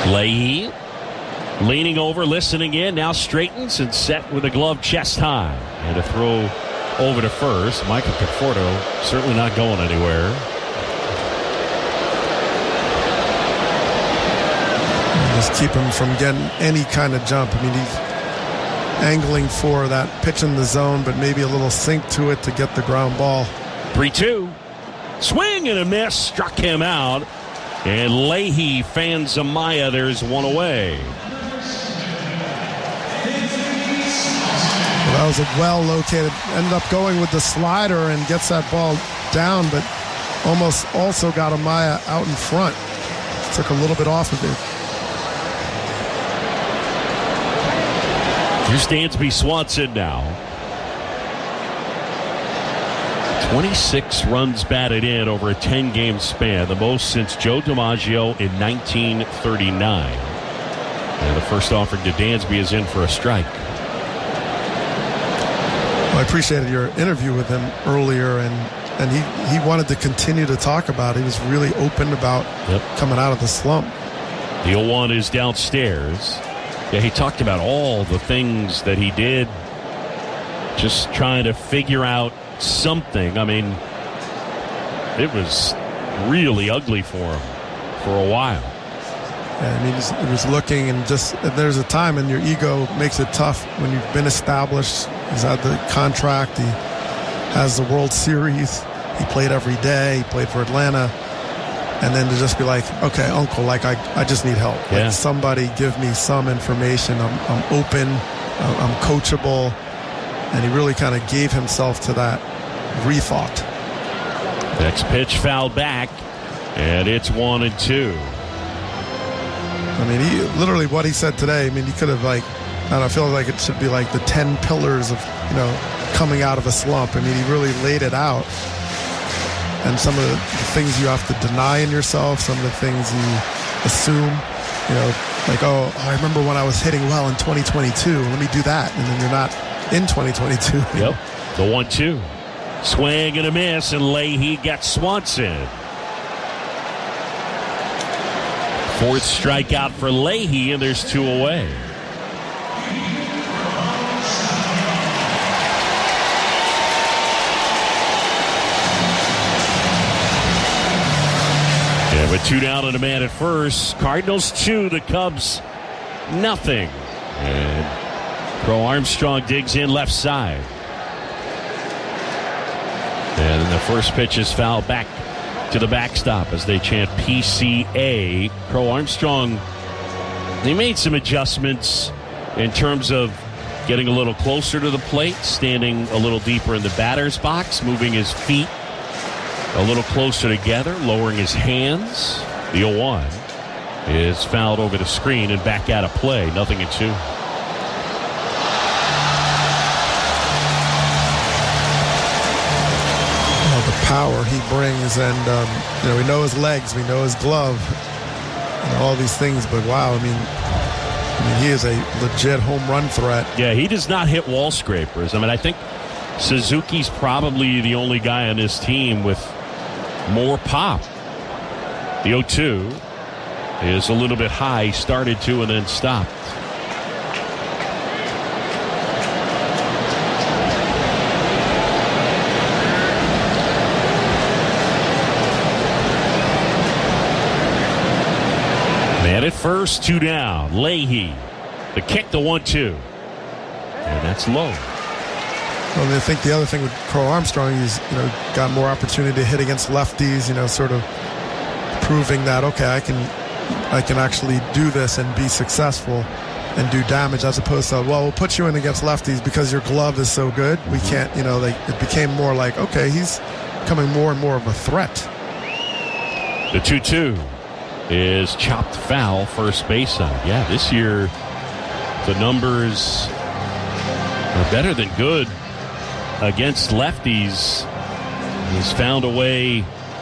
Leahy leaning over, listening in, now straightens and set with a glove chest high. And a throw over to first. Michael Conforto certainly not going anywhere. Just keep him from getting any kind of jump. I mean, he's angling for that pitch in the zone, but maybe a little sink to it to get the ground ball. 3-2. Swing and a miss. Struck him out. And Leahy fans Amaya. There's one away. Well, that was a well-located. Ended up going with the slider and gets that ball down, but almost also got Amaya out in front. Took a little bit off of it. Here's Dansby Swanson now. 26 runs batted in over a 10-game span, the most since Joe DiMaggio in 1939. And the first offering to Dansby is in for a strike. Well, I appreciated your interview with him earlier, and he wanted to continue to talk about it. He was really open about coming out of the slump. The 0-1 is downstairs. Yeah, he talked about all the things that he did, just trying to figure out something. I mean, it was really ugly for him for a while. Yeah, I mean, he was looking, and just there's a time, and your ego makes it tough when you've been established. He's had the contract. He has the World Series. He played every day. He played for Atlanta. And then to just be like, okay, uncle, like I just need help. Yeah. Like, somebody give me some information. I'm open. I'm coachable. And he really kind of gave himself to that rethought. Next pitch fouled back, and it's 1-2. I mean, he literally what he said today. I mean, he could have I feel like it should be like the 10 pillars of coming out of a slump. I mean, he really laid it out. And some of the things you have to deny in yourself, some of the things you assume, like, oh, I remember when I was hitting well in 2022. Let me do that. And then you're not in 2022. Yep. The 1-2. Swing and a miss, and Leahy gets Swanson. Fourth strikeout for Leahy, and there's 2 away. Yeah, with 2 down and a man at first. Cardinals 2, the Cubs nothing. And Crow Armstrong digs in left side. And the first pitch is fouled back to the backstop as they chant PCA. Crow Armstrong, he made some adjustments in terms of getting a little closer to the plate, standing a little deeper in the batter's box, moving his feet a little closer together, lowering his hands. The 0-1 is fouled over the screen and back out of play. 0-2. The power he brings, and we know his legs, we know his glove, all these things. But wow, I mean, he is a legit home run threat. Yeah, he does not hit wall scrapers. I mean, I think Suzuki's probably the only guy on this team with more pop. The 0-2 is a little bit high. He started to and then stopped. Man at first, 2 down. Leahy. The kick, the 1-2. And that's low. Well, I think the other thing with Crow Armstrong, he's got more opportunity to hit against lefties. Sort of proving that I can actually do this and be successful and do damage, as opposed to we'll put you in against lefties because your glove is so good. We can't. It became more like he's becoming more and more of a threat. The 2-2 is chopped foul first base side. Yeah, this year the numbers are better than good against lefties. He's found a way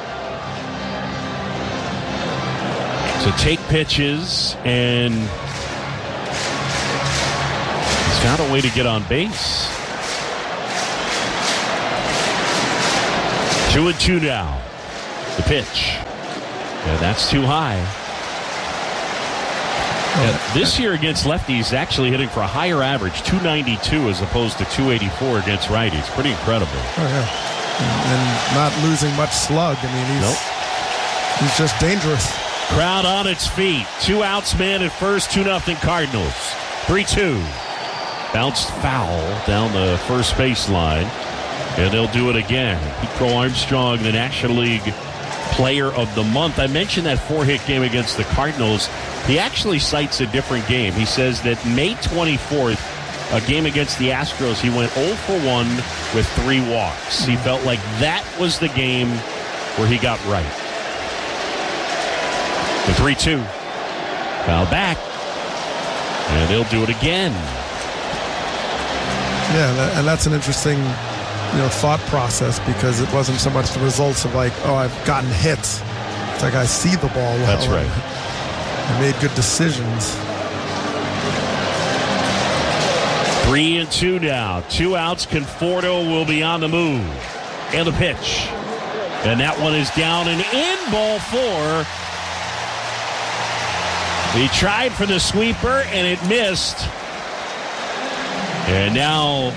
to take pitches, and he's found a way to get on base. 2-2 now. The pitch. And that's too high. This year against lefties, actually hitting for a higher average, 292 as opposed to 284 against righties. Pretty incredible. Oh, yeah. And not losing much slug. I mean, he's just dangerous. Crowd on its feet. 2 outs, man at first, 2-0 Cardinals. 3-2. Bounced foul down the first baseline, and they'll do it again. Crow Armstrong, the National League Player of the Month. I mentioned that 4-hit game against the Cardinals. He actually cites a different game. He says that May 24th, a game against the Astros, he went 0 for 1 with 3 walks. He felt like that was the game where he got right. The 3-2. Foul back. And they'll do it again. Yeah, and that's an interesting thought process, because it wasn't so much the results of like, oh, I've gotten hits. It's like I see the ball well. That's right. I made good decisions. 3-2 now. 2 outs. Conforto will be on the move. And the pitch. And that one is down and in. Ball 4. He tried for the sweeper and it missed. And now,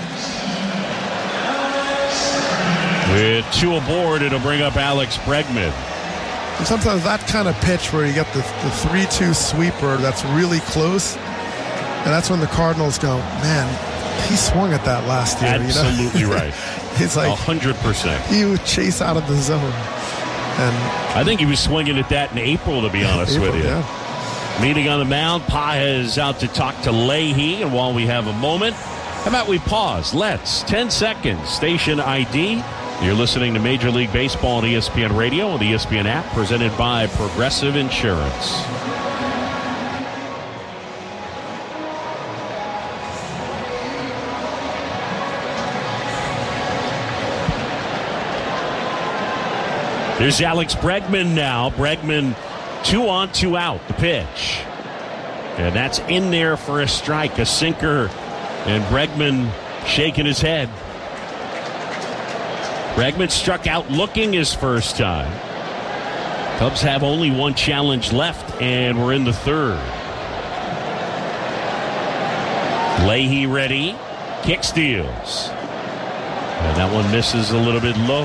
with 2 aboard, it'll bring up Alex Bregman. And sometimes that kind of pitch where you get the 3-2 sweeper that's really close, and that's when the Cardinals go, man, he swung at that last year. Absolutely right. It's like 100%. He would chase out of the zone. And I think he was swinging at that in April, to be honest with you. Yeah. Meeting on the mound, Pages out to talk to Leahy, and while we have a moment, how about we pause? Let's. 10 seconds. Station ID. You're listening to Major League Baseball on ESPN Radio and the ESPN app, presented by Progressive Insurance. There's Alex Bregman now. Bregman 2 on, 2 out. The pitch. And that's in there for a strike, a sinker. And Bregman shaking his head. Bregman struck out looking his first time. Cubs have only 1 challenge left, and we're in the 3rd. Leahy ready. Kick steals. And that one misses a little bit low.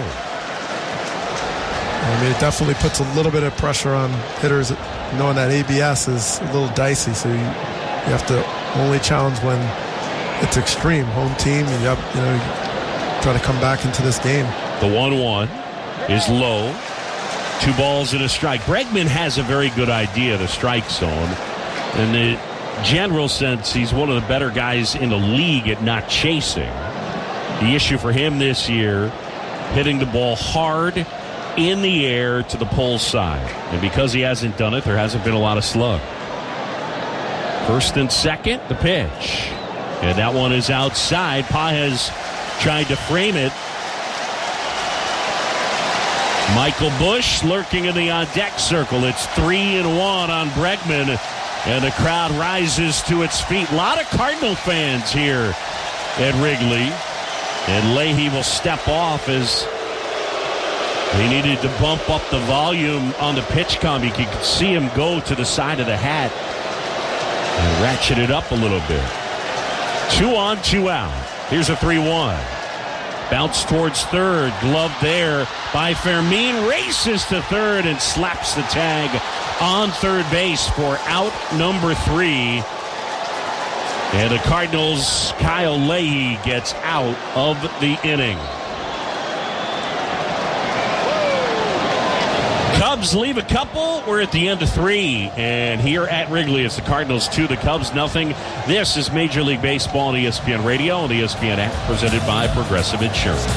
I mean, it definitely puts a little bit of pressure on hitters, knowing that ABS is a little dicey, so you have to only challenge when it's extreme. Home team, and you try to come back into this game. The 1-1 is low. 2 balls and a strike. Bregman has a very good idea of the strike zone. In the general sense, he's one of the better guys in the league at not chasing. The issue for him this year, hitting the ball hard in the air to the pole side. And because he hasn't done it, there hasn't been a lot of slug. 1st and 2nd, the pitch. And that one is outside. Pages tried to frame it. Michael Busch lurking in the on-deck circle. It's 3-1 on Bregman, and the crowd rises to its feet. A lot of Cardinal fans here at Wrigley, and Leahy will step off as he needed to bump up the volume on the pitch comm. You could see him go to the side of the hat and ratchet it up a little bit. 2 on, 2 out. Here's a 3-1. Bounce towards 3rd. Glove there by Fermin. Races to 3rd and slaps the tag on 3rd base for out number 3. And the Cardinals' Kyle Leahy gets out of the inning. Cubs leave a couple. We're at the end of 3. And here at Wrigley, it's the Cardinals 2, the Cubs nothing. This is Major League Baseball on ESPN Radio and the ESPN app, presented by Progressive Insurance.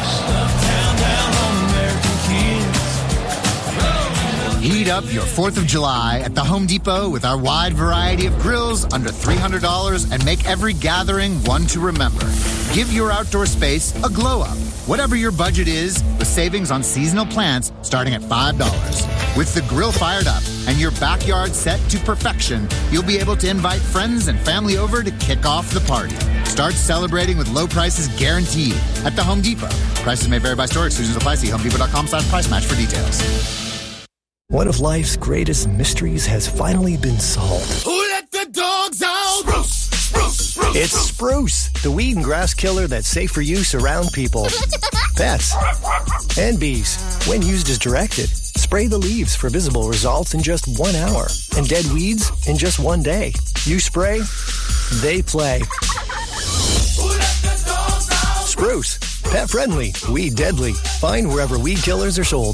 Heat up your 4th of July at the Home Depot with our wide variety of grills under $300 and make every gathering one to remember. Give your outdoor space a glow up. Whatever your budget is, with savings on seasonal plants starting at $5. With the grill fired up and your backyard set to perfection, you'll be able to invite friends and family over to kick off the party. Start celebrating with low prices guaranteed at the Home Depot. Prices may vary by store. Exclusions apply. See HomeDepot.com/price match for details. One of life's greatest mysteries has finally been solved. Who let the door It's Spruce, the weed and grass killer that's safe for use around people, pets, and bees. When used as directed, spray the leaves for visible results in just 1 hour and dead weeds in just 1 day. You spray, they play. Spruce, pet friendly, weed deadly. Find wherever weed killers are sold.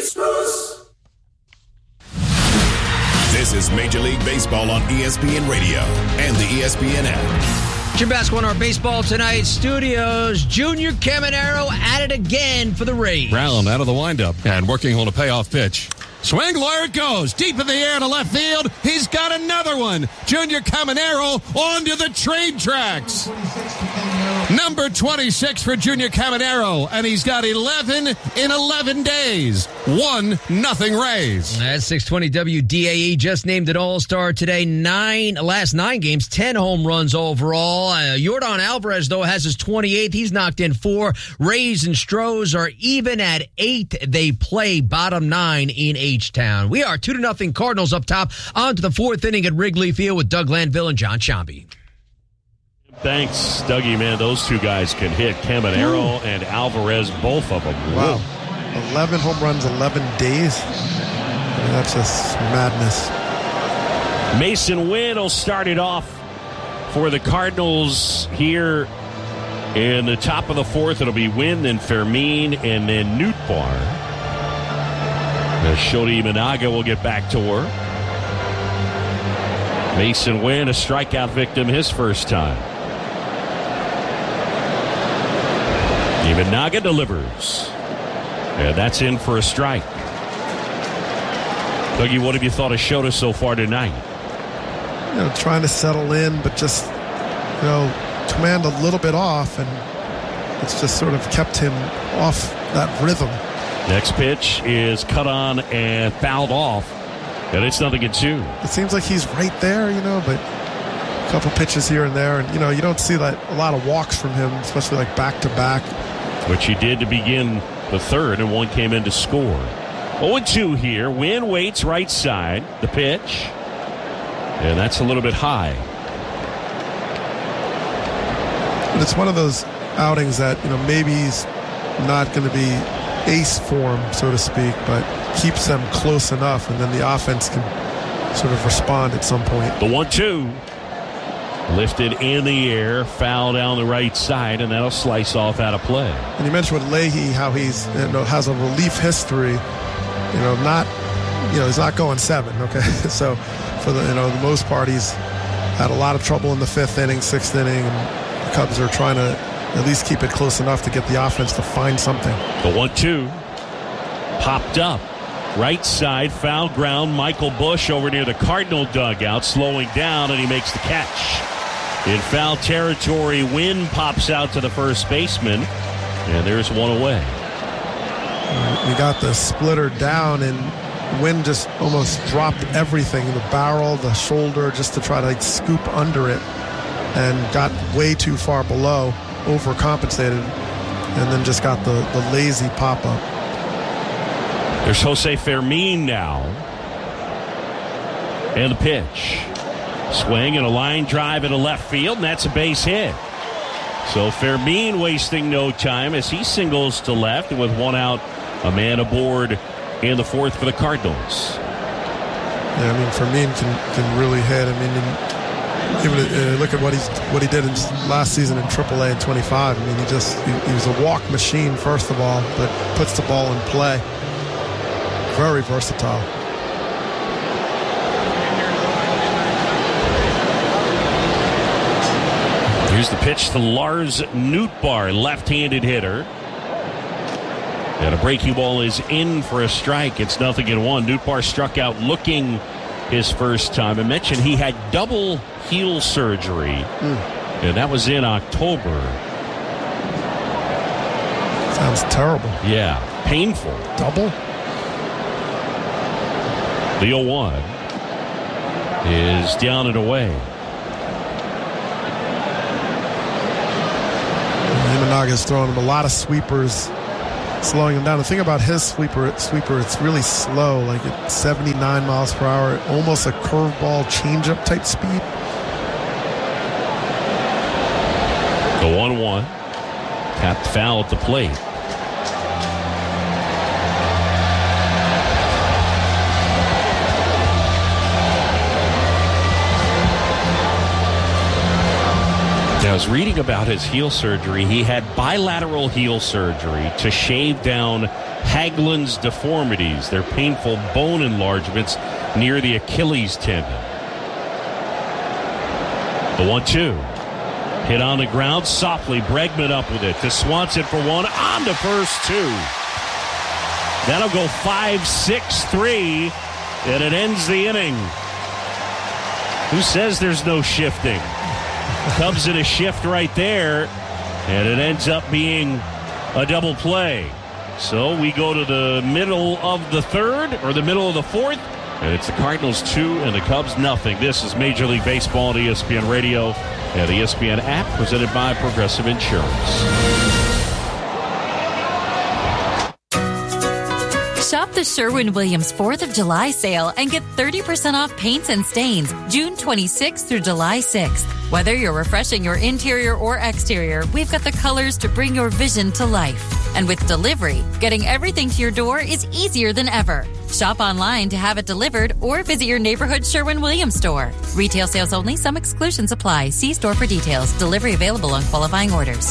This is Major League Baseball on ESPN Radio and the ESPN app. Jim Basco in our Baseball Tonight studios. Junior Caminero at it again for the Rays. Brown out of the windup and working on a payoff pitch. Swing, there it goes. Deep in the air to left field. He's got another one. Junior Caminero onto the train tracks. Number 26 for Junior Caminero, and he's got 11 in 11 days. 1-0 Rays. That's 620 WDAE. Just named an All-Star today. Last 9 games, 10 home runs overall. Yordan Alvarez, though, has his 28th. He's knocked in 4. Rays and Stros are even at 8. They play bottom 9 in H-Town. We are 2-0 Cardinals up top. On to the 4th inning at Wrigley Field with Doug Landville and John Sciambi. Thanks, Dougie, man. Those two guys can hit. Caminero and Alvarez, both of them. Wow. 11 home runs, 11 days. I mean, that's just madness. Mason Wynn will start it off for the Cardinals here in the top of the 4th. It'll be Wynn, then Fermin, and then Nootbaar. Shodi Imanaga will get back to work. Mason Wynn, a strikeout victim his first time. Imanaga delivers. And that's in for a strike. Dougie, what have you thought of Shota so far tonight? Trying to settle in, but just, command a little bit off, and it's just sort of kept him off that rhythm. Next pitch is cut on and fouled off, and it's 0-2. It seems like he's right there, but a couple pitches here and there, and, you don't see a lot of walks from him, especially like back-to-back. Which he did to begin the 3rd, and one came in to score. 0-2 here. Wynn waits right side. The pitch. And that's a little bit high. But it's one of those outings that, maybe he's not going to be ace form, so to speak, but keeps them close enough, and then the offense can sort of respond at some point. The 1-2. Lifted in the air, foul down the right side, and that'll slice off out of play. And you mentioned with Leahy how he's has a relief history. He's not going 7. Okay, so for the most part he's had a lot of trouble in the 5th inning, 6th inning, and the Cubs are trying to at least keep it close enough to get the offense to find something. The 1-2 popped up. Right side, foul ground. Michael Busch over near the Cardinal dugout, slowing down, and he makes the catch. In foul territory, Wynn pops out to the first baseman, and there's one away. We got the splitter down, and Wynn just almost dropped everything, the barrel, the shoulder, just to try to scoop under it, and got way too far below, overcompensated, and then just got the lazy pop-up. There's Jose Fermin now. And the pitch. Swing and a line drive into left field, and that's a base hit. So Fermin wasting no time as he singles to left, and with one out, a man aboard in the 4th for the Cardinals. Yeah, Fermin can really hit. Even look at what he did in last season in AAA in 25. He was a walk machine first of all, but puts the ball in play. Very versatile. Here's the pitch to Lars Nootbaar, left-handed hitter. And a breaking ball is in for a strike. It's 0-1. Nootbaar struck out looking his first time. I mentioned he had double heel surgery, and that was in October. Sounds terrible. Yeah, painful. Double? The 0-1 is down and away. Imanaga's throwing him a lot of sweepers, slowing him down. The thing about his sweeper, it's really slow, like at 79 miles per hour, almost a curveball changeup type speed. The 1-1. Tapped foul at the plate. Now, I was reading about his heel surgery. He had bilateral heel surgery to shave down Haglund's deformities. They're painful bone enlargements near the Achilles tendon. The 1-2. Hit on the ground softly. Bregman up with it to Swanson for one. On to first two. That'll go 5-6-3, and it ends the inning. Who says there's no shifting? Cubs in a shift right there, and it ends up being a double play. So we go to the middle of the third, or the middle of the fourth, and it's the Cardinals 2 and the Cubs nothing. This is Major League Baseball on ESPN Radio and the ESPN app, presented by Progressive Insurance. Shop the Sherwin-Williams 4th of July sale and get 30% off paints and stains June 26th through July 6th. Whether you're refreshing your interior or exterior, we've got the colors to bring your vision to life. And with delivery, getting everything to your door is easier than ever. Shop online to have it delivered or visit your neighborhood Sherwin-Williams store. Retail sales only. Some exclusions apply. See store for details. Delivery available on qualifying orders.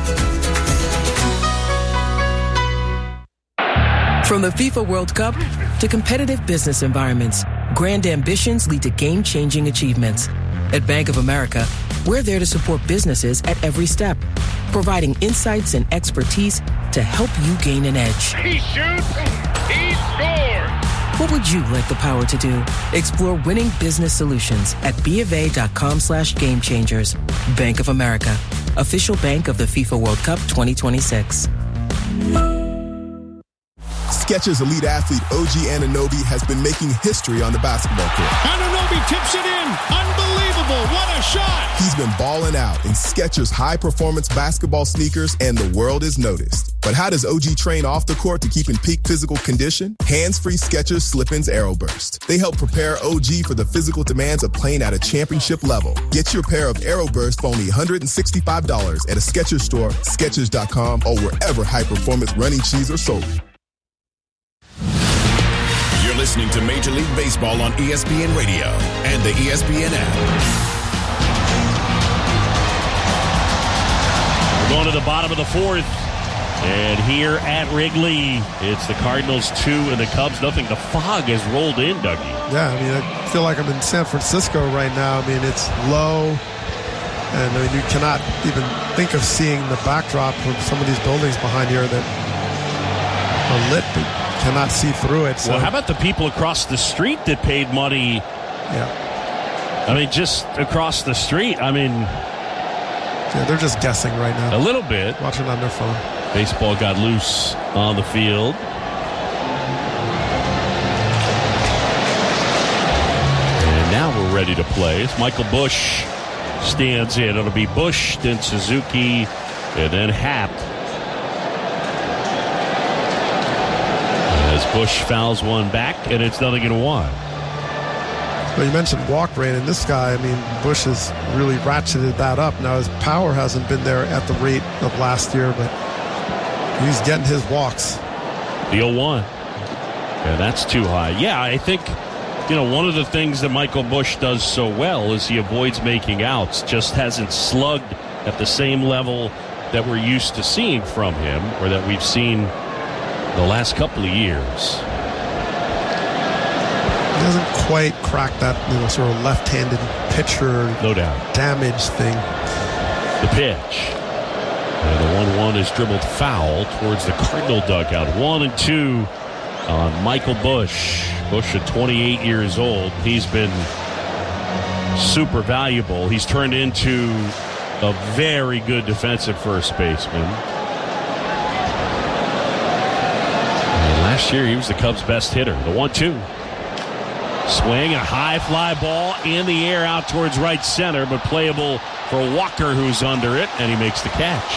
From the FIFA World Cup to competitive business environments, grand ambitions lead to game-changing achievements. At Bank of America, we're there to support businesses at every step, providing insights and expertise to help you gain an edge. He shoots, he scores! What would you like the power to do? Explore winning business solutions at BofA.com/gamechangers. Bank of America, official bank of the FIFA World Cup 2026. Skechers Elite Athlete OG Anunoby has been making history on the basketball court. Anunoby tips it in. Unbelievable. What a shot. He's been balling out in Skechers high-performance basketball sneakers, and the world has noticed. But how does OG train off the court to keep in peak physical condition? Hands-free Skechers Slip-ins Aeroburst. They help prepare OG for the physical demands of playing at a championship level. Get your pair of Aeroburst for only $165 at a Skechers store, Skechers.com, or wherever high-performance running shoes are sold. You're listening to Major League Baseball on ESPN Radio and the ESPN app. We're going to the bottom of the fourth. And here at Wrigley, it's the Cardinals 2 and the Cubs nothing. The fog has rolled in, Dougie. Yeah, I mean, I feel like I'm in San Francisco right now. I mean, it's low. And I mean, you cannot even think of seeing the backdrop from some of these buildings behind here that are lit, but cannot see through it. So. Well, how about the people across the street that paid money? Yeah. I mean, just across the street. I mean, yeah, they're just guessing right now. A little bit. Watching on their phone. Baseball got loose on the field. And now we're ready to play. As Michael Busch stands in. It'll be Busch, then Suzuki, and then Happ. As Busch fouls one back, and it's 0-1. Well, you mentioned walk rate, and this guy, I mean, Busch has really ratcheted that up. Now, his power hasn't been there at the rate of last year, but he's getting his walks. The 0-1. Yeah, that's too high. Yeah, I think, you know, one of the things that Michael Busch does so well is he avoids making outs, just hasn't slugged at the same level that we're used to seeing from him, or that we've seen the last couple of years. He doesn't quite crack that, you know, sort of left-handed pitcher, no doubt, damage thing. The pitch. And the 1-1 is dribbled foul towards the Cardinal dugout. 1-2 on Michael Busch. Busch at 28 years old. He's been super valuable. He's turned into a very good defensive first baseman. Last year, he was the Cubs' best hitter. The 1-2. Swing, a high fly ball in the air out towards right center, but playable for Walker, who's under it, and he makes the catch.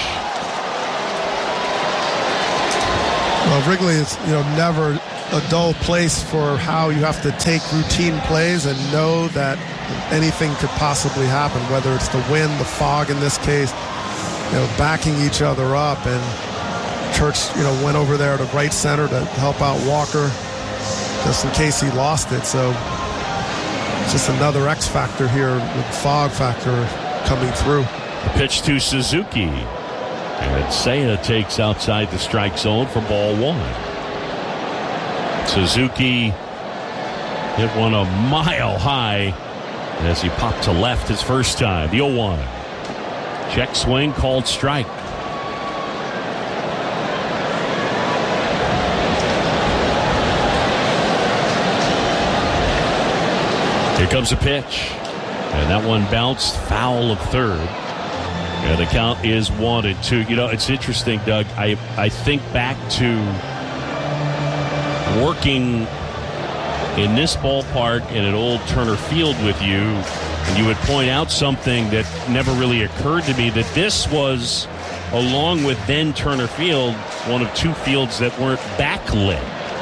Well, Wrigley is, you know, never a dull place for how you have to take routine plays and know that anything could possibly happen, whether it's the wind, the fog in this case. backing each other up, and Church, went over there to right center to help out Walker just in case he lost it. So it's just another X factor here with fog factor coming through. The pitch to Suzuki, and Seiya takes outside the strike zone for ball 1. Suzuki hit one a mile high as he popped to left his first time. The 0-1. Check swing called strike. Here comes a pitch, and that one bounced foul of third. And the count is 1-2. It's interesting, Doug. I think back to working in this ballpark in an old Turner Field with you, and you would point out something that never really occurred to me, that this was, along with then Turner Field, one of 2 fields that weren't backlit.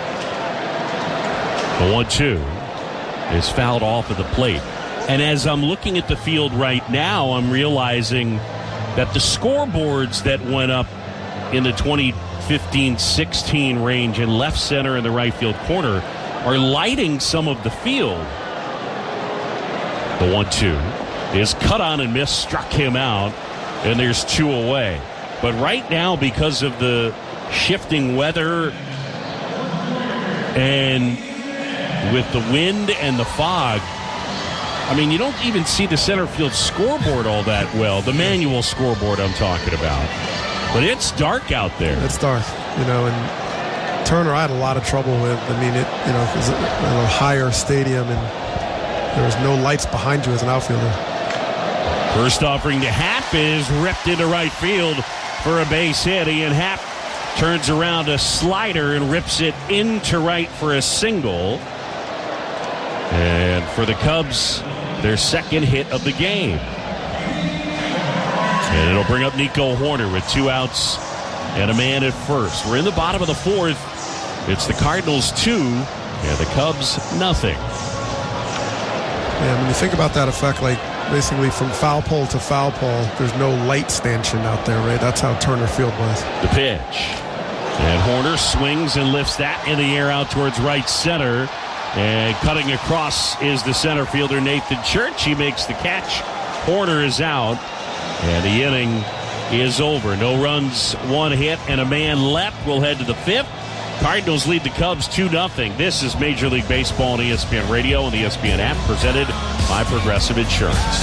The 1-2 is fouled off of the plate. And as I'm looking at the field right now, I'm realizing that the scoreboards that went up in the 2015-16 range in left center and the right field corner are lighting some of the field. The 1-2 is cut on and missed, struck him out, and there's 2 away. But right now, because of the shifting weather and with the wind and the fog, you don't even see the center field scoreboard all that well. The manual scoreboard I'm talking about. But it's dark out there. It's dark, and Turner I had a lot of trouble with. It was a higher stadium, and there was no lights behind you as an outfielder. First offering to Happ is ripped into right field for a base hit. Ian Happ turns around a slider and rips it into right for a single. And for the Cubs, their second hit of the game. And it'll bring up Nico Hoerner with 2 outs and a man at first. We're in the bottom of the 4th. It's the Cardinals 2 and the Cubs nothing. Yeah, when you think about that effect, basically from foul pole to foul pole, there's no light stanchion out there, right? That's how Turner Field was. The pitch. And Hoerner swings and lifts that in the air out towards right center. And cutting across is the center fielder, Nathan Church. He makes the catch. Hoerner is out. And the inning is over. No runs, 1 hit, and a man left. We'll head to the 5th. Cardinals lead the Cubs 2-0. This is Major League Baseball on ESPN Radio and the ESPN app, presented by Progressive Insurance.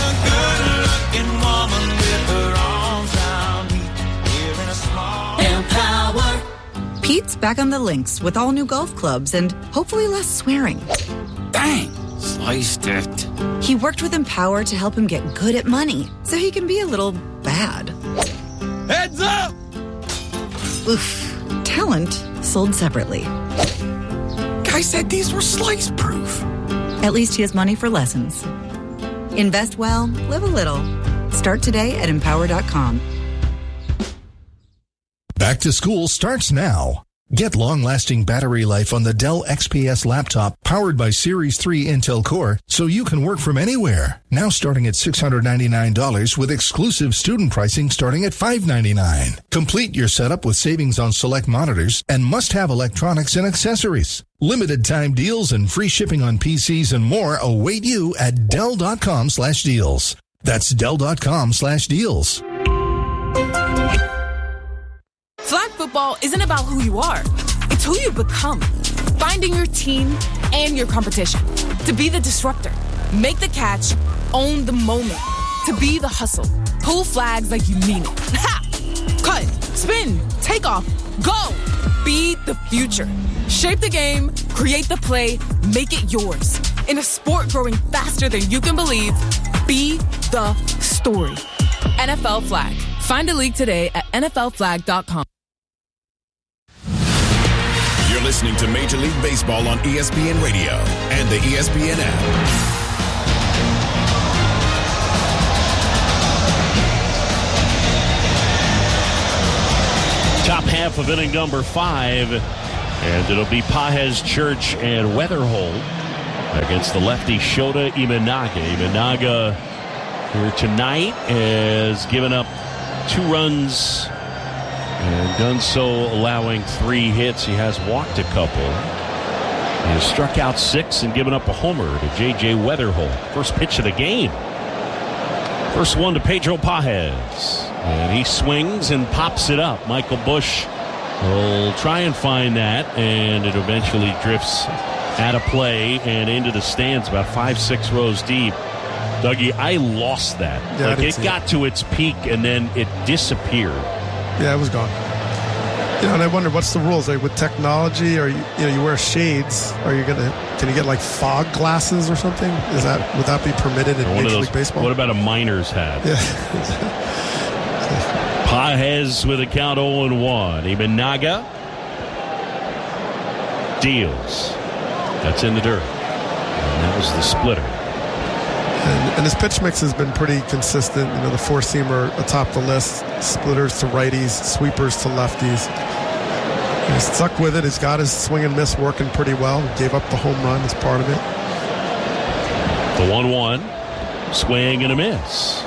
Empower. Pete's back on the links with all new golf clubs and hopefully less swearing. Bang! Sliced it. He worked with Empower to help him get good at money so he can be a little bad. Heads up! Oof. Talent sold separately. Guy said these were slice-proof. At least he has money for lessons. Invest well, live a little. Start today at Empower.com. Back to school starts now. Get long-lasting battery life on the Dell XPS laptop powered by Series 3 Intel Core so you can work from anywhere. Now starting at $699 with exclusive student pricing starting at $599. Complete your setup with savings on select monitors and must-have electronics and accessories. Limited time deals and free shipping on PCs and more await you at Dell.com/deals. That's Dell.com/deals. Flag football isn't about who you are. It's who you become. Finding your team and your competition. To be the disruptor. Make the catch. Own the moment. To be the hustle. Pull flags like you mean it. Ha! Cut. Spin. Take off. Go. Be the future. Shape the game. Create the play. Make it yours. In a sport growing faster than you can believe, be the story. NFL Flag. Find a league today at NFLflag.com. You're listening to Major League Baseball on ESPN Radio and the ESPN app. Top half of inning number 5, and it'll be Pages, Church, and Weatherhold against the lefty Shota Imanaga. Imanaga here tonight has given up 2 runs and done so allowing 3 hits. He has walked a couple. He has struck out 6 and given up a homer to J.J. Weatherholt. First pitch of the game. First one to Pedro Pages. And he swings and pops it up. Michael Busch will try and find that, and it eventually drifts out of play and into the stands about 5-6 rows deep. Dougie, I lost that. Yeah, it got to its peak and then it disappeared. Yeah, it was gone. And I wonder what's the rules with technology, or you wear shades. Can you get like fog glasses or something? Would that be permitted in Major League Baseball? What about a miner's hat? Yeah. Pages with a count 0-1. Imanaga deals. That's in the dirt. And that was the splitter. And his pitch mix has been pretty consistent. The 4-seamer atop the list, splitters to righties, sweepers to lefties. He's stuck with it. He's got his swing and miss working pretty well. Gave up the home run as part of it. The 1-1, swing and a miss.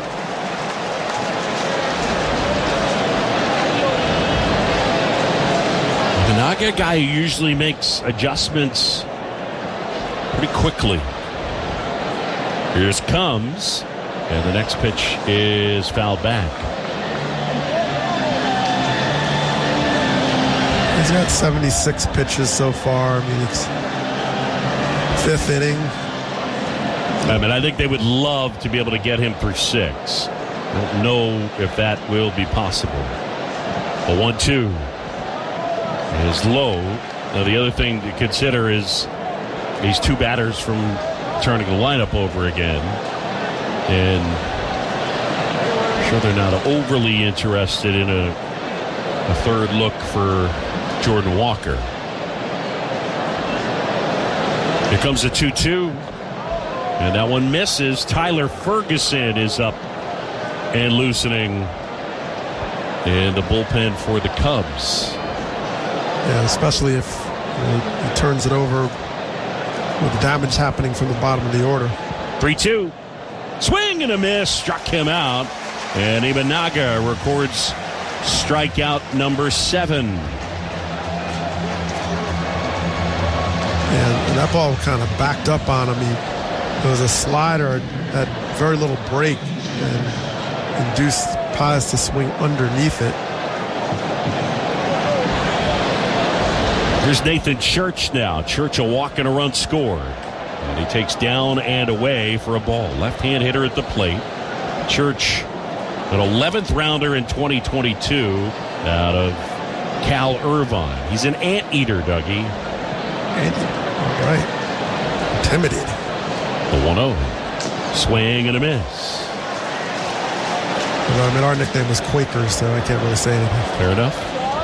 The Naga guy usually makes adjustments pretty quickly. Here's comes, and the next pitch is fouled back. He's got 76 pitches so far. It's 5th inning. I think they would love to be able to get him through 6. Don't know if that will be possible. The 1-2 is low. Now, the other thing to consider is these 2 batters from turning the lineup over again, and I'm sure they're not overly interested in a third look for Jordan Walker. Here comes the 2-2, and that one misses. Tyler Ferguson is up and loosening in the bullpen for the Cubs. Yeah, especially if he turns it over with the damage happening from the bottom of the order. 3-2. Swing and a miss. Struck him out. And Imanaga records strikeout number 7. And that ball kind of backed up on him. It was a slider, had very little break, and induced Paz to swing underneath it. Here's Nathan Church now. Church a walk and a run scored. And he takes down and away for a ball. Left-hand hitter at the plate. Church, an 11th rounder in 2022 out of Cal Irvine. He's an anteater, Dougie. All right. Intimidated. The 1-0. Swing and a miss. Well, our nickname was Quakers, so I can't really say anything. Fair enough.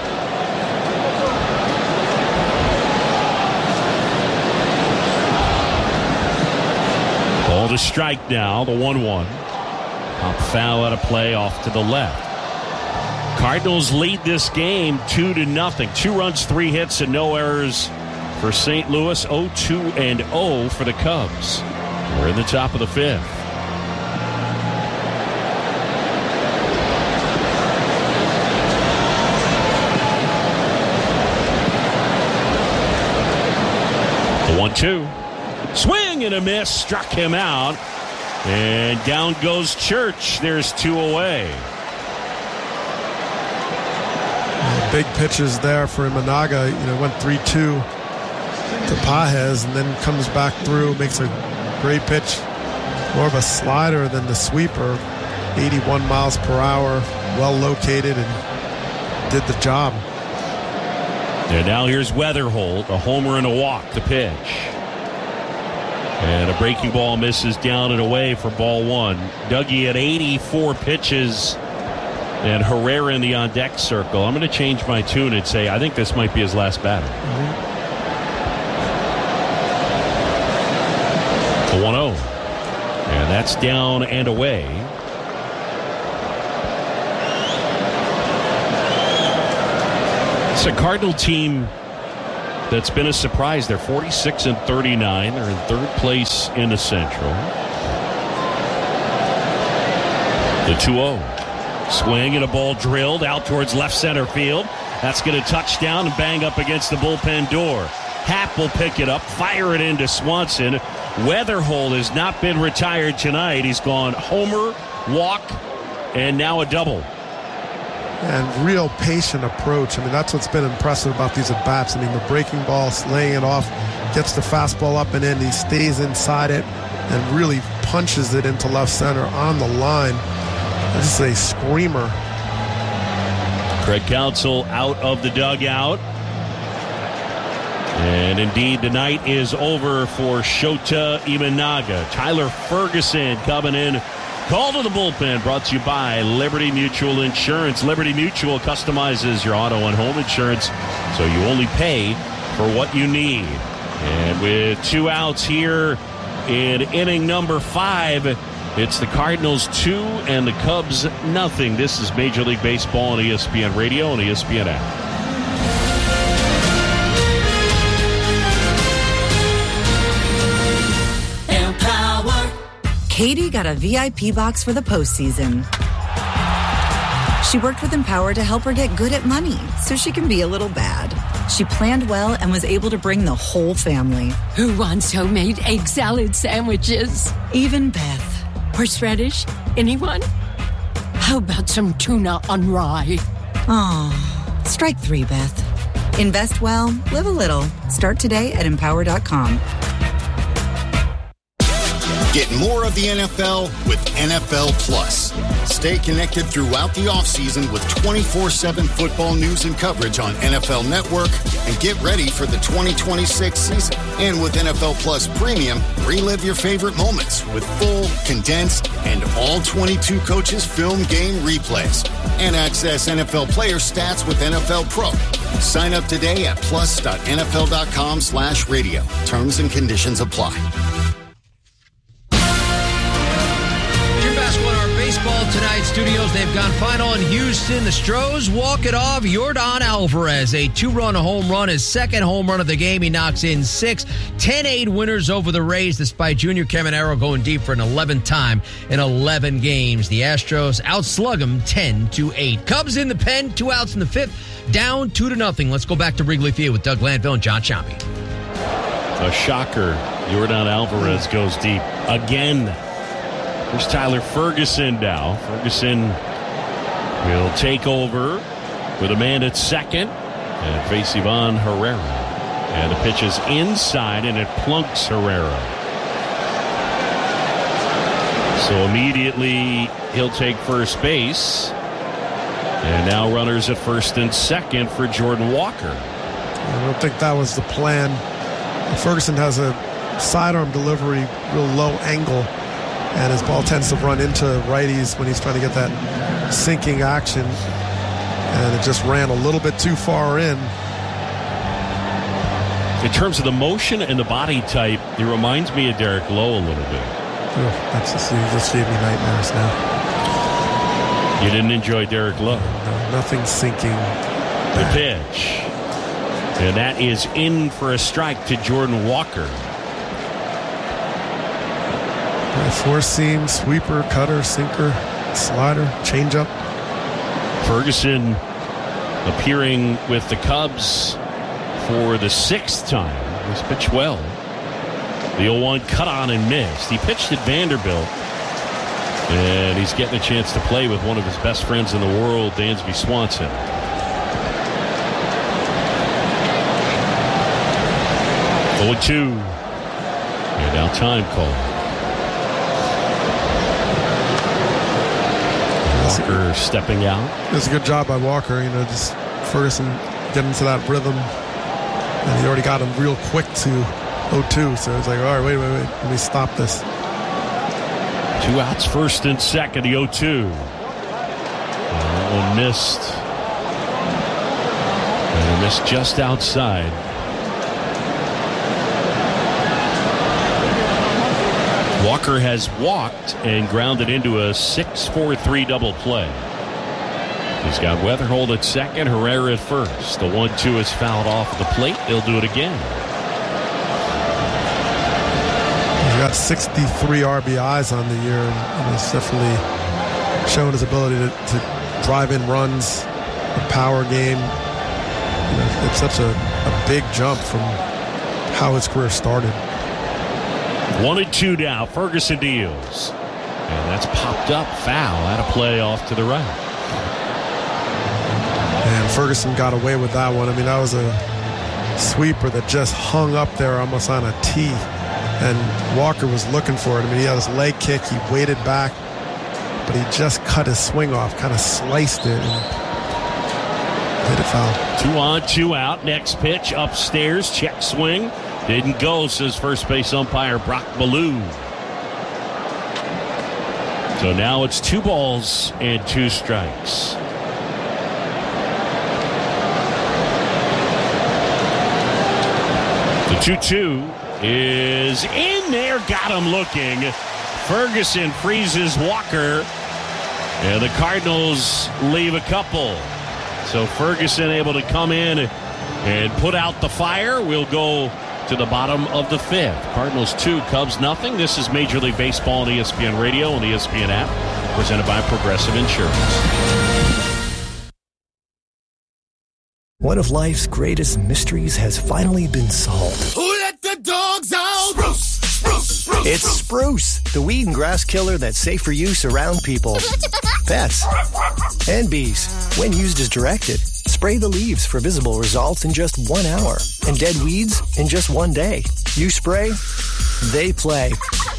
Ball to strike now, the 1-1. Pop foul out of play off to the left. Cardinals lead this game 2-0. 2 runs, 3 hits, and no errors for St. Louis. 0-2-0 for the Cubs. We're in the top of the 5th. The 1-2. Swing and a miss. Struck him out. And down goes Church. There's 2 away. Big pitches there for Imanaga. Went 3-2 to Pages and then comes back through, makes a great pitch. More of a slider than the sweeper. 81 miles per hour. Well located and did the job. And now here's Weatherholt. A homer and a walk to pitch. And a breaking ball misses down and away for ball 1. Dougie at 84 pitches. And Herrera in the on-deck circle. I'm going to change my tune and say I think this might be his last batter. The 1-0. And that's down and away. It's a Cardinal team that's been a surprise. They're 46-39. They're in 3rd place in the Central. The 2-0. Swing and a ball drilled out towards left center field. That's going to touch down and bang up against the bullpen door. Happ will pick it up, fire it into Swanson. Weatherhold has not been retired tonight. He's gone homer, walk, and now a double. And real patient approach. I mean, that's what's been impressive about these at-bats. I mean, the breaking ball, laying it off, gets the fastball up and in. He stays inside it and really punches it into left center on the line. This is a screamer. Craig Counsell out of the dugout. And indeed, the night is over for Shota Imanaga. Tyler Ferguson coming in. Call to the bullpen brought to you by Liberty Mutual Insurance. Liberty Mutual customizes your auto and home insurance so you only pay for what you need. And with 2 outs here in inning number 5, it's the Cardinals 2 and the Cubs nothing. This is Major League Baseball on ESPN Radio and ESPN app. Katie got a VIP box for the postseason. She worked with Empower to help her get good at money so she can be a little bad. She planned well and was able to bring the whole family. Who wants homemade egg salad sandwiches? Even Beth. Horseradish? Anyone? How about some tuna on rye? Aw, strike 3, Beth. Invest well, live a little. Start today at Empower.com. Get more of the NFL with NFL Plus. Stay connected throughout the offseason with 24/7 football news and coverage on NFL Network and get ready for the 2026 season. And with NFL Plus Premium, relive your favorite moments with full, condensed, and all 22 coaches film game replays. And access NFL player stats with NFL Pro. Sign up today at plus.nfl.com/radio. Terms and conditions apply. Baseball tonight, studios, they've gone final in Houston. The Stros walk it off. Yordan Alvarez, a 2-run home run, his second home run of the game. He knocks in 6. 10-8 winners over the Rays, despite Junior Caminero going deep for an 11th time in 11 games. The Astros outslug them 10-8. Cubs in the pen, 2 outs in the 5th, down 2-0. Let's go back to Wrigley Field with Doug Landville and John Sciambi. A shocker. Yordan Alvarez goes deep again. Here's Tyler Ferguson now. Ferguson will take over with a man at second and face Ivan Herrera. And the pitch is inside, and it plunks Herrera. So immediately he'll take first base. And now runners at first and second for Jordan Walker. I don't think that was the plan. Ferguson has a sidearm delivery, real low angle. And his ball tends to run into righties when he's trying to get that sinking action. And it just ran a little bit too far in. In terms of the motion and the body type, he reminds me of Derek Lowe a little bit. That's just, you just gave me nightmares now. You didn't enjoy Derek Lowe? No, nothing sinking. The pitch. And that is in for a strike to Jordan Walker. Four seam, sweeper, cutter, sinker, slider, changeup. Ferguson appearing with the Cubs for the 6th time. He's pitched well. The 0-1 cut on and missed. He pitched at Vanderbilt. And he's getting a chance to play with one of his best friends in the world, Dansby Swanson. 0-2. And now time call. Walker stepping out. It's a good job by Walker. Just Ferguson getting into that rhythm. And he already got him real quick to 0-2. So it's like, all right, wait. Let me stop this. 2 outs, first and second, the 0-2. That one missed. And missed just outside. Walker has walked and grounded into a 6-4-3 double play. He's got Weatherhold at second, Herrera at first. The 1-2 is fouled off the plate. They'll do it again. He's got 63 RBIs on the year, and he's definitely shown his ability to drive-in runs, the power game. It's such a big jump from how his career started. 1-2 now. Ferguson deals. And that's popped up. Foul. Out of play off to the right. And Ferguson got away with that one. I mean, that was a sweeper that just hung up there almost on a tee. And Walker was looking for it. I mean, he had his leg kick. He waited back. But he just cut his swing off, kind of sliced it, and hit a foul. 2 on, 2 out. Next pitch upstairs. Check swing. Didn't go, says first base umpire Brock Ballou. So now it's 2 balls and 2 strikes. The 2-2 is in there. Got him looking. Ferguson freezes Walker. And the Cardinals leave a couple. So Ferguson able to come in and put out the fire. We'll go to the bottom of the 5th. Cardinals 2, Cubs nothing. This is Major League Baseball on ESPN Radio and the ESPN app, presented by Progressive Insurance. One of life's greatest mysteries has finally been solved. Who let the dogs out? Spruce, spruce, spruce. It's Spruce, the weed and grass killer that's safe for use around people, pets, and bees. When used as directed, spray the leaves for visible results in just 1 hour, and dead weeds in just 1 day. You spray, they play.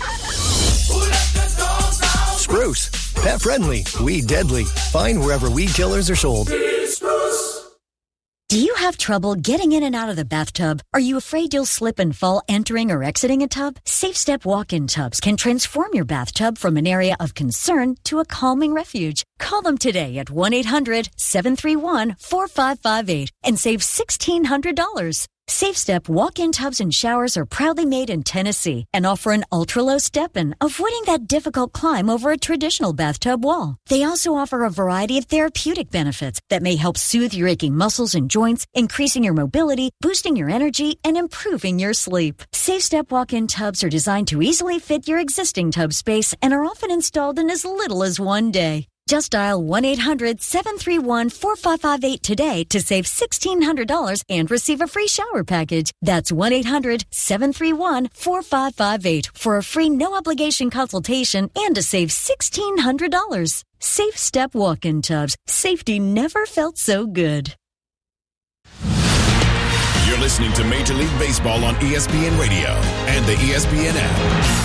Spruce, pet friendly, weed deadly. Find wherever weed killers are sold. Do you have trouble getting in and out of the bathtub? Are you afraid you'll slip and fall entering or exiting a tub? Safe Step walk-in tubs can transform your bathtub from an area of concern to a calming refuge. Call them today at 1-800-731-4558 and save $1,600. Safe Step walk-in tubs and showers are proudly made in Tennessee and offer an ultra-low step-in, avoiding that difficult climb over a traditional bathtub wall. They also offer a variety of therapeutic benefits that may help soothe your aching muscles and joints, increasing your mobility, boosting your energy, and improving your sleep. Safe Step walk-in tubs are designed to easily fit your existing tub space and are often installed in as little as 1 day. Just dial 1-800-731-4558 today to save $1,600 and receive a free shower package. That's 1-800-731-4558 for a free no-obligation consultation and to save $1,600. Safe Step walk-in tubs. Safety never felt so good. You're listening to Major League Baseball on ESPN Radio and the ESPN app.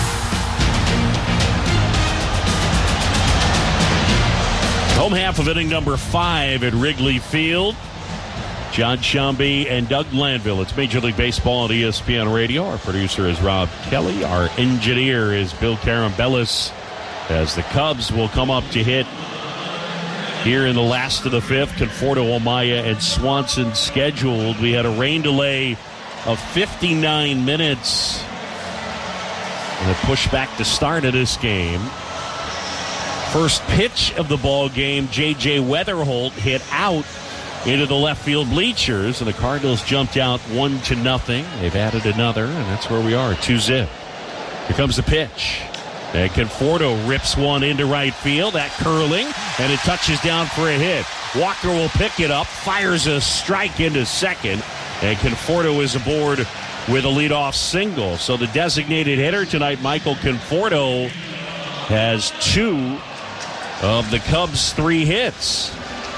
Home half of inning number 5 at Wrigley Field. John Shambi and Doug Glanville. It's Major League Baseball on ESPN Radio. Our producer is Rob Kelly. Our engineer is Bill Carambellis. As the Cubs will come up to hit here in the last of the 5th. Conforto, Amaya, and Swanson scheduled. We had a rain delay of 59 minutes. And a pushback to start of this game. First pitch of the ball game, J.J. Weatherholt hit out into the left field bleachers, and the Cardinals jumped out 1-0. They've added another, and that's where we are, 2-0. Here comes the pitch. And Conforto rips one into right field, that curling, and it touches down for a hit. Walker will pick it up, fires a strike into second, and Conforto is aboard with a leadoff single. So the designated hitter tonight, Michael Conforto, has 2 of the Cubs' 3 hits.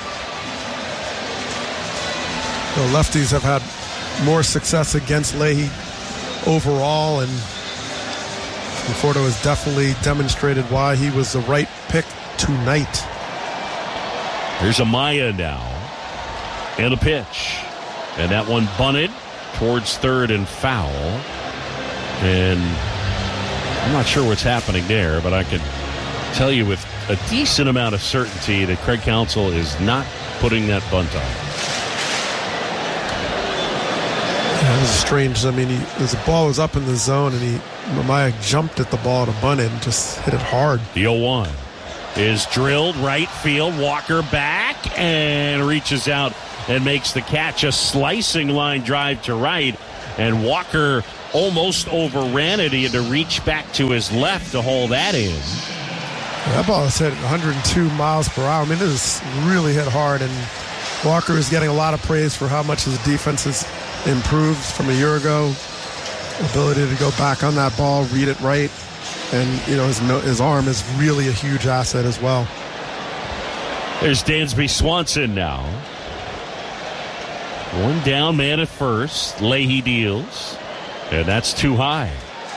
The lefties have had more success against Leahy overall, and Conforto has definitely demonstrated why he was the right pick tonight. Here's Amaya now, and a pitch. And that one bunted towards third and foul. And I'm not sure what's happening there, but I can tell you with a decent amount of certainty that Craig Counsell is not putting that bunt on. Yeah, it was strange. I mean, the ball was up in the zone, and Amaya jumped at the ball to bunt it and just hit it hard. The 0-1 is drilled right field. Walker back and reaches out and makes the catch. A slicing line drive to right, and Walker almost overran it. He had to reach back to his left to haul that in. That ball is hit 102 miles per hour. I mean, it is really hit hard, and Walker is getting a lot of praise for how much his defense has improved from a year ago. Ability to go back on that ball, read it right, and his arm is really a huge asset as well. There's Dansby Swanson now. One down, man at first. Leahy deals, and that's too high.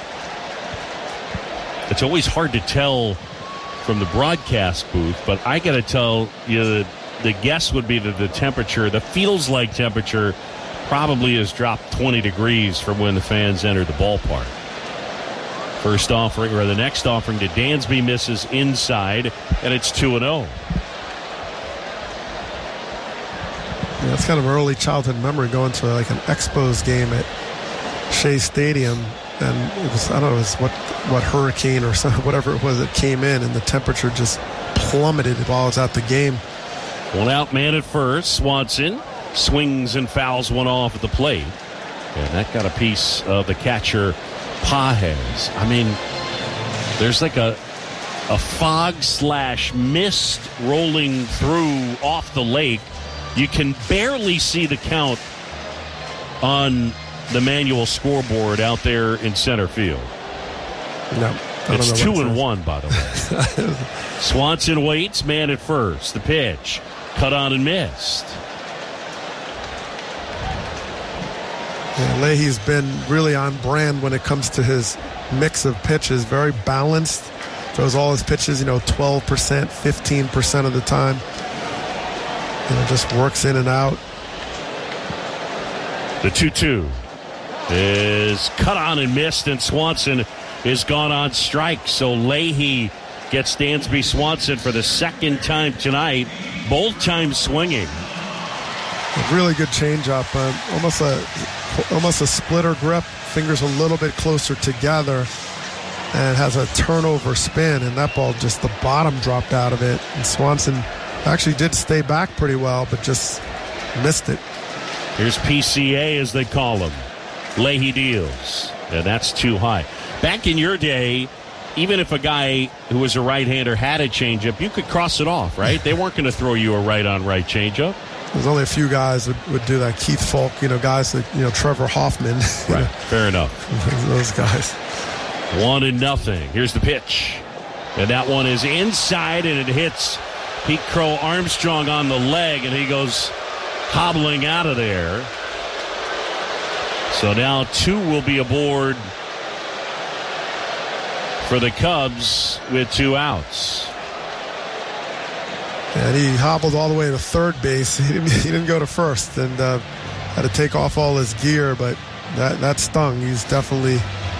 It's always hard to tell from the broadcast booth, but I got to tell you, the guess would be that the temperature, the feels like temperature, probably has dropped 20 degrees from when the fans entered the ballpark. First offering, or the next offering to Dansby, misses inside, and it's 2-0. Yeah, it's kind of an early childhood memory going to like an Expos game at Shea Stadium, and it was, I don't know, it was what hurricane or something, whatever it was that came in, and the temperature just plummeted while I was at the game. One out, man at first. Swanson swings and fouls one off at the plate, and that got a piece of the catcher Pages. I mean, there's like a fog/mist rolling through off the lake. You can barely see the count on the manual scoreboard out there in center field. No, it's 2-1, by the way. Swanson waits, man at first. The pitch, cut on and missed. Yeah, Leahy's been really on brand when it comes to his mix of pitches. Very balanced. Throws all his pitches, 12%, 15% of the time. Just works in and out. The 2-2 is cut on and missed, and Swanson is gone on strike. So Leahy gets Dansby Swanson for the second time tonight, both times swinging. A really good changeup, almost a splitter grip, fingers a little bit closer together, and has a turnover spin, and that ball, just the bottom dropped out of it, and Swanson actually did stay back pretty well, but just missed it. Here's PCA, as they call him. Leahy deals, and that's too high. Back in your day, even if a guy who was a right-hander had a changeup, you could cross it off, right? They weren't going to throw you a right-on-right changeup. There's only a few guys that would do that. Keith Falk, guys like, Trevor Hoffman. Right, fair enough. Those guys. 1-0. Here's the pitch. And that one is inside, and it hits Pete Crow Armstrong on the leg, and he goes hobbling out of there. So now 2 will be aboard for the Cubs with 2 outs. And he hobbled all the way to third base. He didn't go to first, and had to take off all his gear, but that stung. He's definitely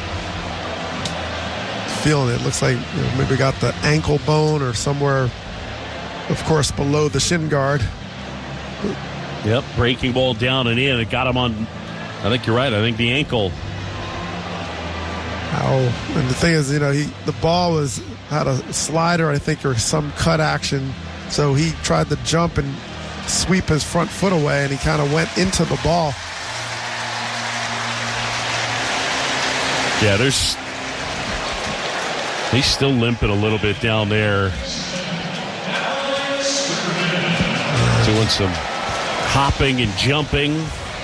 feeling it. Looks like maybe got the ankle bone or somewhere, of course, below the shin guard. Yep, breaking ball down and in. It got him on, I think you're right, I think the ankle. Oh, and the thing is, the ball had a slider, I think, or some cut action. So he tried to jump and sweep his front foot away, and he kind of went into the ball. Yeah, he's still limping a little bit down there. Doing some hopping and jumping.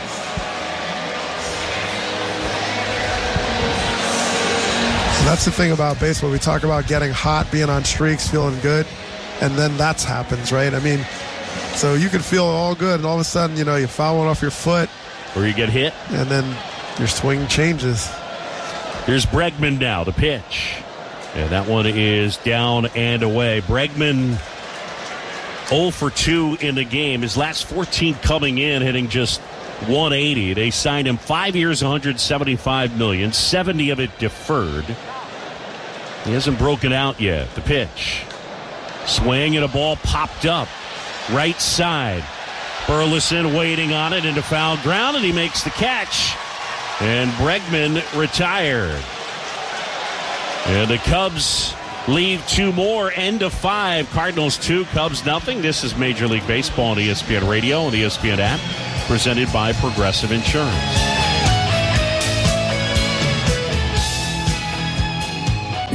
So that's the thing about baseball. We talk about getting hot, being on streaks, feeling good. And then that happens, right? I mean, so you can feel all good, and all of a sudden, you foul one off your foot. Or you get hit. And then your swing changes. Here's Bregman now, the pitch. And that one is down and away. Bregman 0 for 2 in the game. His last 14 coming in, hitting just 180. They signed him 5 years, $175 million, 70 of it deferred. He hasn't broken out yet. The pitch. Swing, and a ball popped up. Right side. Burleson waiting on it into foul ground, and he makes the catch. And Bregman retired. And the Cubs leave 2 more. End of 5. Cardinals 2, Cubs nothing. This is Major League Baseball on ESPN Radio and the ESPN app, presented by Progressive Insurance.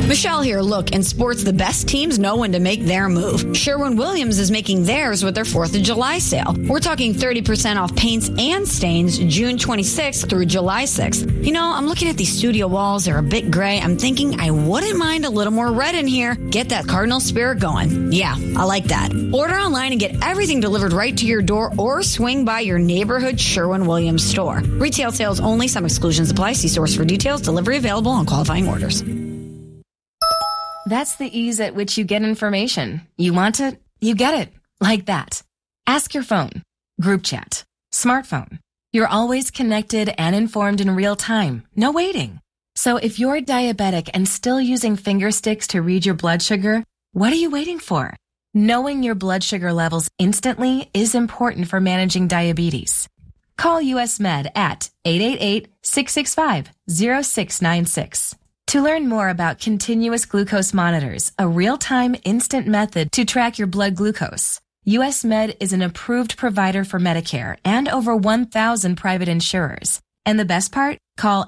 Michelle here. Look, in sports, the best teams know when to make their move. Sherwin-Williams is making theirs with their 4th of July sale. We're talking 30% off paints and stains June 26th through July 6th. You know, I'm looking at these studio walls. They're a bit gray. I'm thinking I wouldn't mind a little more red in here. Get that Cardinal spirit going. Yeah, I like that. Order online and get everything delivered right to your door or swing by your neighborhood Sherwin-Williams store. Retail sales only. Some exclusions apply. See source for details. Delivery available on qualifying orders. That's the ease at which you get information. You want it, you get it. Like that. Ask your phone. Group chat. Smartphone. You're always connected and informed in real time. No waiting. So if you're diabetic and still using finger sticks to read your blood sugar, what are you waiting for? Knowing your blood sugar levels instantly is important for managing diabetes. Call US Med at 888-665-0696. To learn more about continuous glucose monitors, a real-time instant method to track your blood glucose, US Med is an approved provider for Medicare and over 1,000 private insurers. And the best part? Call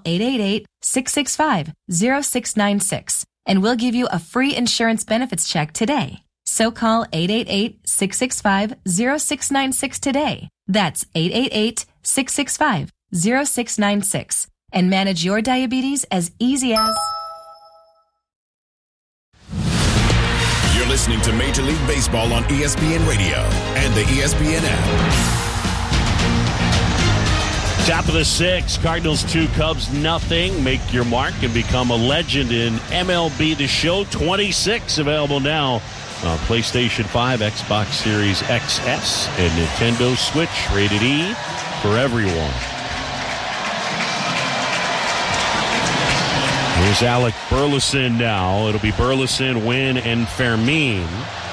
888-665-0696 and we'll give you a free insurance benefits check today. So call 888-665-0696 today. That's 888-665-0696. And manage your diabetes as easy as... You're listening to Major League Baseball on ESPN Radio and the ESPN app. Top of the 6th, Cardinals 2, Cubs nothing. Make your mark and become a legend in MLB The Show 26, available now on PlayStation 5, Xbox Series XS, and Nintendo Switch, rated E for everyone. Here's Alec Burleson now. It'll be Burleson, Wynn, and Fermin.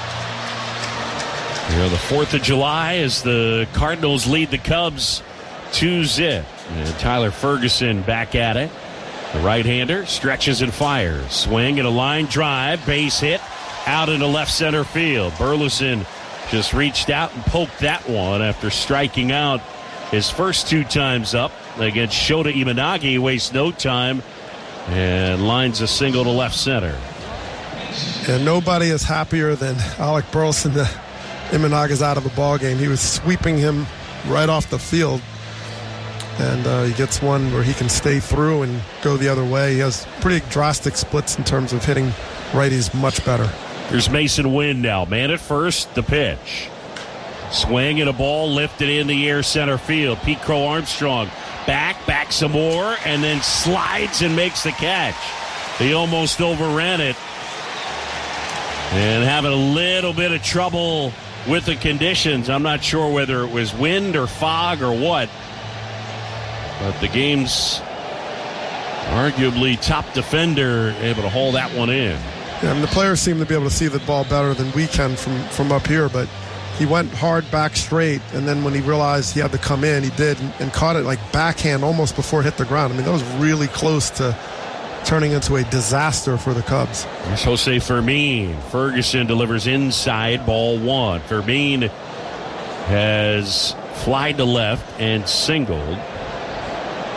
Here, the 4th of July as the Cardinals lead the Cubs 2-0. And Tyler Ferguson back at it. The right-hander stretches and fires. Swing and a line drive. Base hit out into left center field. Burleson just reached out and poked that one after striking out his first 2 times up against Shota Imanagi. He wastes no time and lines a single to left center. And nobody is happier than Alec Burleson that Imanaga's out of the ball game. He was sweeping him right off the field. And he gets one where he can stay through and go the other way. He has pretty drastic splits in terms of hitting righties much better. Here's Mason Wynn now. Man at first, the pitch. Swing and a ball lifted in the air center field. Pete Crow Armstrong back some more, and then slides and makes the catch. He almost overran it. And having a little bit of trouble with the conditions. I'm not sure whether it was wind or fog or what. But the game's arguably top defender able to haul that one in. Yeah, I mean, the players seem to be able to see the ball better than we can from up here, but he went hard back straight, and then when he realized he had to come in, he did, and caught it like backhand almost before it hit the ground. I mean, that was really close to turning into a disaster for the Cubs. Here's Jose Fermin. Ferguson delivers inside, ball 1. Fermin has flied to left and singled.